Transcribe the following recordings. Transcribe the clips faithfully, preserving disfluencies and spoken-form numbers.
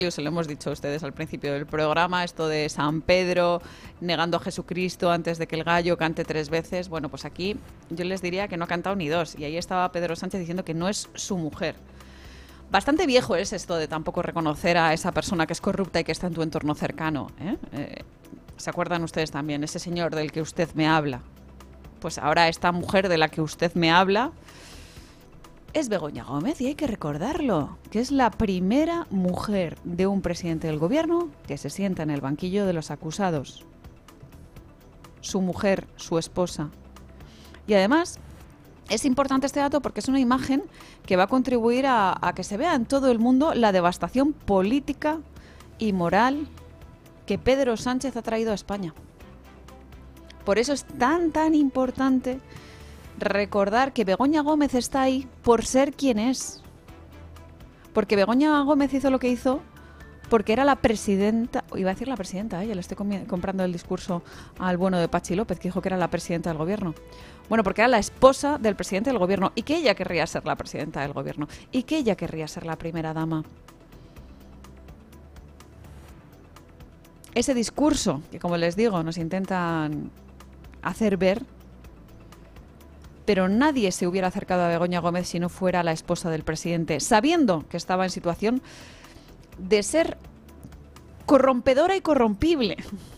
Se lo hemos dicho a ustedes al principio del programa, esto de San Pedro negando a Jesucristo antes de que el gallo cante tres veces. Bueno, pues aquí yo les diría que no ha cantado ni dos. Y ahí estaba Pedro Sánchez diciendo que no es su mujer. Bastante viejo es esto de tampoco reconocer a esa persona que es corrupta y que está en tu entorno cercano, ¿eh? Eh, ¿Se acuerdan ustedes también? Ese señor del que usted me habla. Pues ahora esta mujer de la que usted me habla es Begoña Gómez, y hay que recordarlo, que es la primera mujer de un presidente del gobierno que se sienta en el banquillo de los acusados. Su mujer, su esposa. Y además, es importante este dato porque es una imagen que va a contribuir a, a que se vea en todo el mundo la devastación política y moral que Pedro Sánchez ha traído a España. Por eso es tan, tan importante recordar que Begoña Gómez está ahí por ser quien es. Porque Begoña Gómez hizo lo que hizo porque era la presidenta, iba a decir la presidenta, ¿eh? Ya le estoy comprando el discurso al bueno de Pachi López, que dijo que era la presidenta del gobierno. Bueno, porque era la esposa del presidente del gobierno y que ella querría ser la presidenta del gobierno y que ella querría ser la primera dama. Ese discurso que, como les digo, nos intentan hacer ver, pero nadie se hubiera acercado a Begoña Gómez si no fuera la esposa del presidente, sabiendo que estaba en situación de ser corrompedora y corrompible.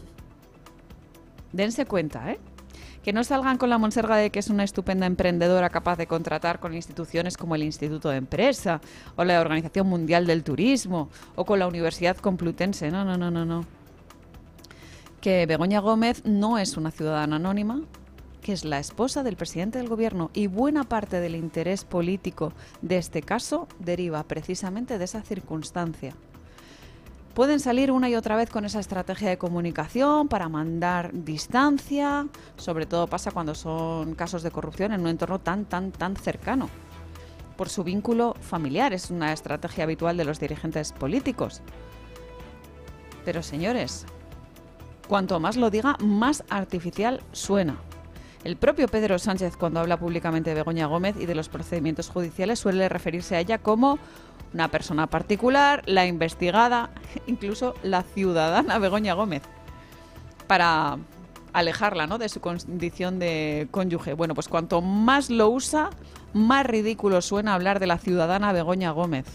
Dense cuenta, ¿eh? Que no salgan con la monserga de que es una estupenda emprendedora capaz de contratar con instituciones como el Instituto de Empresa o la Organización Mundial del Turismo o con la Universidad Complutense. No, no, no, no, no. Que Begoña Gómez no es una ciudadana anónima, que es la esposa del presidente del gobierno, y buena parte del interés político de este caso deriva precisamente de esa circunstancia. Pueden salir una y otra vez con esa estrategia de comunicación para mandar distancia, sobre todo pasa cuando son casos de corrupción en un entorno tan, tan, tan cercano. Por su vínculo familiar, es una estrategia habitual de los dirigentes políticos. Pero señores, cuanto más lo diga, más artificial suena. El propio Pedro Sánchez, cuando habla públicamente de Begoña Gómez y de los procedimientos judiciales, suele referirse a ella como una persona particular, la investigada, incluso la ciudadana Begoña Gómez, para alejarla, ¿no?, de su condición de cónyuge. Bueno, pues cuanto más lo usa, más ridículo suena hablar de la ciudadana Begoña Gómez.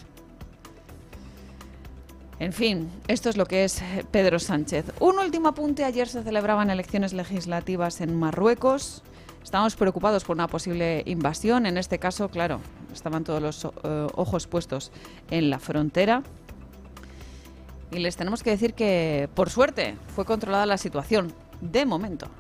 En fin, esto es lo que es Pedro Sánchez. Un último apunte. Ayer se celebraban elecciones legislativas en Marruecos. Estamos preocupados por una posible invasión. En este caso, claro, estaban todos los uh, ojos puestos en la frontera. Y les tenemos que decir que, por suerte, fue controlada la situación, de momento.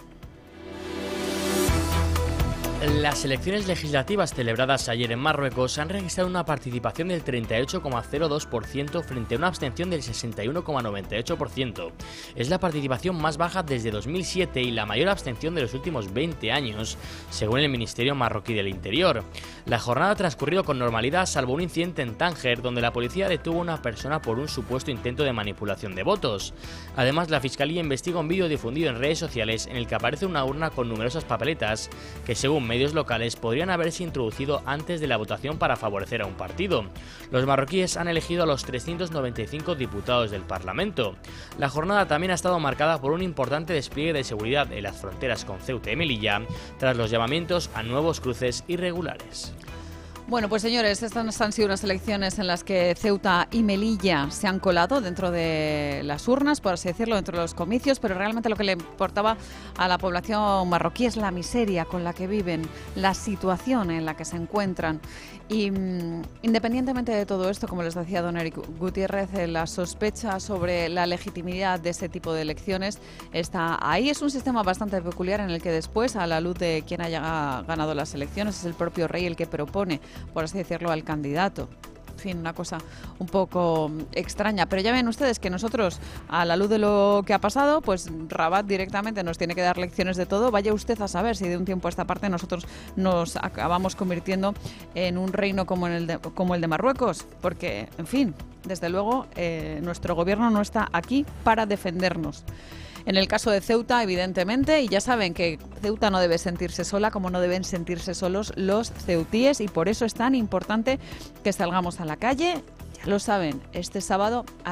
Las elecciones legislativas celebradas ayer en Marruecos han registrado una participación del treinta y ocho coma cero dos por ciento frente a una abstención del sesenta y uno coma noventa y ocho por ciento. Es la participación más baja desde dos mil siete y la mayor abstención de los últimos veinte años, según el Ministerio Marroquí del Interior. La jornada ha transcurrido con normalidad, salvo un incidente en Tánger, donde la policía detuvo a una persona por un supuesto intento de manipulación de votos. Además, la Fiscalía investiga un vídeo difundido en redes sociales en el que aparece una urna con numerosas papeletas que, según medios locales, podrían haberse introducido antes de la votación para favorecer a un partido. Los marroquíes han elegido a los trescientos noventa y cinco diputados del Parlamento. La jornada también ha estado marcada por un importante despliegue de seguridad en las fronteras con Ceuta y Melilla, tras los llamamientos a nuevos cruces irregulares. Bueno, pues señores, estas han sido unas elecciones en las que Ceuta y Melilla se han colado dentro de las urnas, por así decirlo, dentro de los comicios, pero realmente lo que le importaba a la población marroquí es la miseria con la que viven, la situación en la que se encuentran. Y mmm, independientemente de todo esto, como les decía don Eric Gutiérrez, eh, la sospecha sobre la legitimidad de ese tipo de elecciones está ahí. Es un sistema bastante peculiar en el que después, a la luz de quien haya ganado las elecciones, es el propio rey el que propone, por así decirlo, al candidato. En fin, una cosa un poco extraña. Pero ya ven ustedes que nosotros, a la luz de lo que ha pasado, pues Rabat directamente nos tiene que dar lecciones de todo. Vaya usted a saber si de un tiempo a esta parte nosotros nos acabamos convirtiendo en un reino como, en el, de, como el de Marruecos. Porque, en fin, desde luego, eh, nuestro gobierno no está aquí para defendernos. En el caso de Ceuta, evidentemente, y ya saben que Ceuta no debe sentirse sola, como no deben sentirse solos los ceutíes, y por eso es tan importante que salgamos a la calle, ya lo saben, este sábado a